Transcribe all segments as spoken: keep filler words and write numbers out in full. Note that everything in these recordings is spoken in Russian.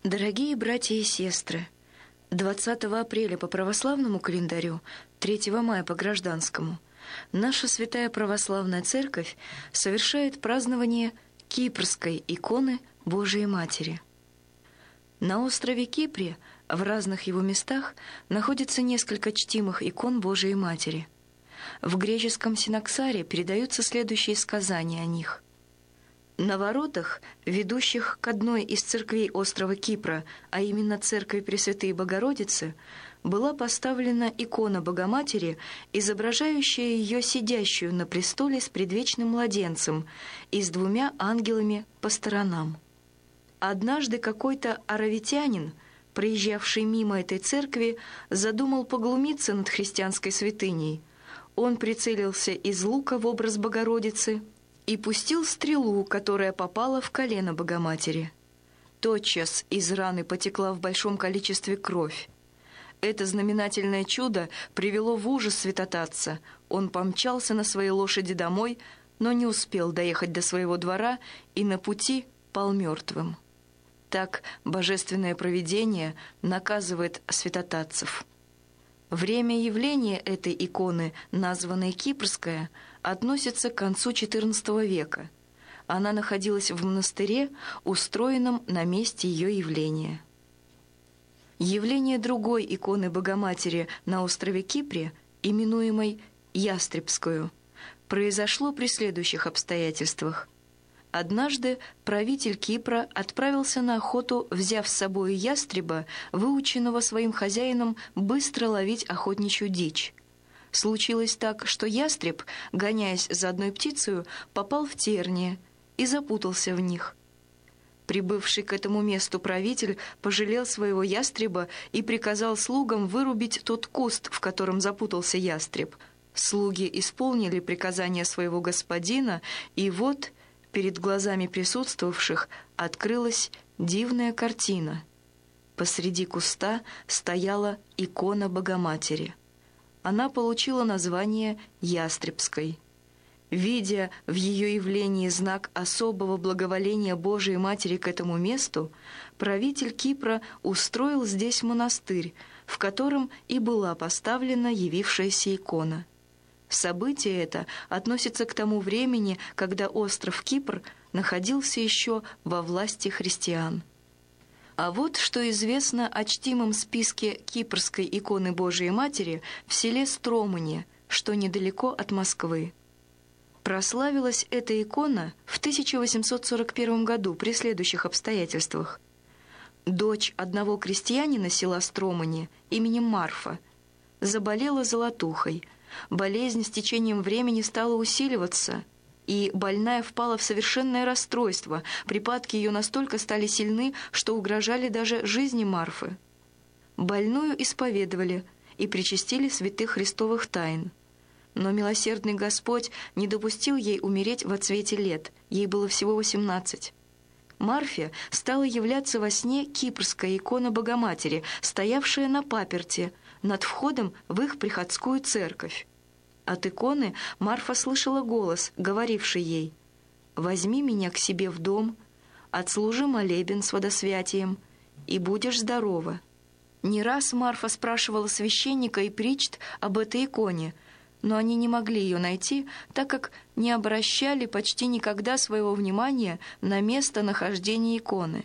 Дорогие братья и сестры, двадцатого апреля по православному календарю, третьего мая по гражданскому, наша Святая Православная Церковь совершает празднование Кипрской иконы Божией Матери. На острове Кипре, в разных его местах, находится несколько чтимых икон Божией Матери. В греческом синоксаре передаются следующие сказания о них. На воротах, ведущих к одной из церквей острова Кипра, а именно церкви Пресвятой Богородицы, была поставлена икона Богоматери, изображающая ее сидящую на престоле с предвечным младенцем и с двумя ангелами по сторонам. Однажды какой-то аравитянин, проезжавший мимо этой церкви, задумал поглумиться над христианской святыней. Он прицелился из лука в образ Богородицы и пустил стрелу, которая попала в колено Богоматери. Тотчас из раны потекла в большом количестве кровь. Это знаменательное чудо привело в ужас святотатца. Он помчался на своей лошади домой, но не успел доехать до своего двора и на пути пал мертвым. Так божественное провидение наказывает святотатцев. Время явления этой иконы, названной Кипрская, относится к концу четырнадцатого века. Она находилась в монастыре, устроенном на месте ее явления. Явление другой иконы Богоматери на острове Кипре, именуемой Ястребскую, произошло при следующих обстоятельствах. Однажды правитель Кипра отправился на охоту, взяв с собой ястреба, выученного своим хозяином быстро ловить охотничью дичь. Случилось так, что ястреб, гоняясь за одной птицей, попал в терния и запутался в них. Прибывший к этому месту правитель пожалел своего ястреба и приказал слугам вырубить тот куст, в котором запутался ястреб. Слуги исполнили приказание своего господина, и вот перед глазами присутствовавших открылась дивная картина. Посреди куста стояла икона Богоматери. Она получила название Ястребской. Видя в ее явлении знак особого благоволения Божией Матери к этому месту, правитель Кипра устроил здесь монастырь, в котором и была поставлена явившаяся икона. Событие это относится к тому времени, когда остров Кипр находился еще во власти христиан. А вот что известно о чтимом списке Кипрской иконы Божией Матери в селе Стромыне, что недалеко от Москвы. Прославилась эта икона в тысяча восемьсот сорок первом году при следующих обстоятельствах. Дочь одного крестьянина села Стромыне именем Марфа заболела золотухой. Болезнь с течением времени стала усиливаться, и больная впала в совершенное расстройство. Припадки ее настолько стали сильны, что угрожали даже жизни Марфы. Больную исповедовали и причастили святых христовых тайн. Но милосердный Господь не допустил ей умереть во цвете лет, ей было всего восемнадцать. Марфе стала являться во сне кипрская икона Богоматери, стоявшая на паперти, над входом в их приходскую церковь. От иконы Марфа слышала голос, говоривший ей: «Возьми меня к себе в дом, отслужи молебен с водосвятием, и будешь здорова». Не раз Марфа спрашивала священника и причт об этой иконе, но они не могли ее найти, так как не обращали почти никогда своего внимания на место нахождения иконы.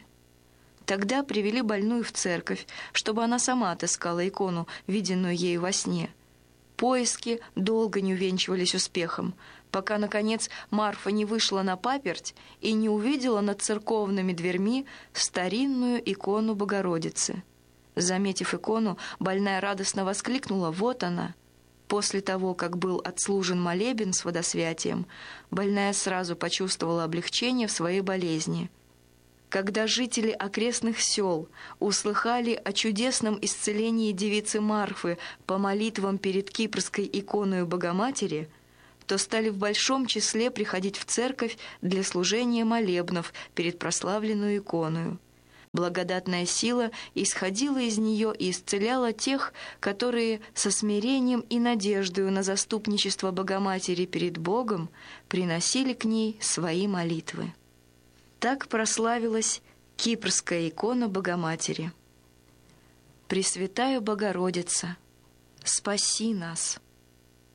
Тогда привели больную в церковь, чтобы она сама отыскала икону, виденную ею во сне. Поиски долго не увенчивались успехом, пока, наконец, Марфа не вышла на паперть и не увидела над церковными дверьми старинную икону Богородицы. Заметив икону, больная радостно воскликнула: «Вот она!» После того, как был отслужен молебен с водосвятием, больная сразу почувствовала облегчение в своей болезни. Когда жители окрестных сел услыхали о чудесном исцелении девицы Марфы по молитвам перед Кипрской иконою Богоматери, то стали в большом числе приходить в церковь для служения молебнов перед прославленную иконою. Благодатная сила исходила из нее и исцеляла тех, которые со смирением и надеждою на заступничество Богоматери перед Богом приносили к ней свои молитвы. Так прославилась Кипрская икона Богоматери. Пресвятая Богородица, спаси нас!